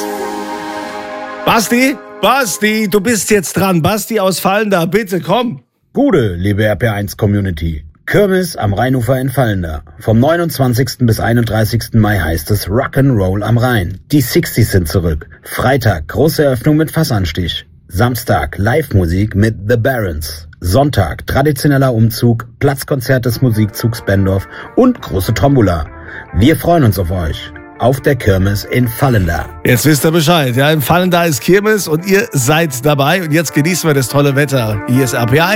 Basti, du bist jetzt dran. Basti aus Fallenda, bitte komm. Gute, liebe RPR1-Community. Kirmes am Rheinufer in Fallenda. Vom 29. bis 31. Mai heißt es Rock'n'Roll am Rhein. Die 60s sind zurück. Freitag große Eröffnung mit Fassanstich. Samstag Live-Musik mit The Barons. Sonntag traditioneller Umzug, Platzkonzert des Musikzugs Bendorf und große Tombola. Wir freuen uns auf euch. Auf der Kirmes in Fallenda. Jetzt wisst ihr Bescheid. Ja, in Fallenda ist Kirmes und ihr seid dabei. Und jetzt genießen wir das tolle Wetter. Hier ist RPR1.